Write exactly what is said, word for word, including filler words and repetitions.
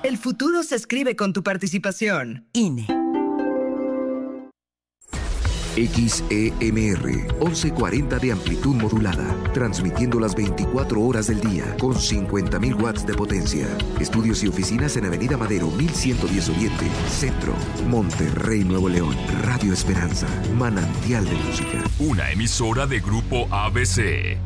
El futuro se escribe con tu participación. I N E. X E M R, once cuarenta de amplitud modulada, transmitiendo las veinticuatro horas del día con cincuenta mil watts de potencia. Estudios y oficinas en Avenida Madero mil ciento diez Oriente, Centro, Monterrey, Nuevo León. Radio Esperanza, manantial de música. Una emisora de Grupo A B C.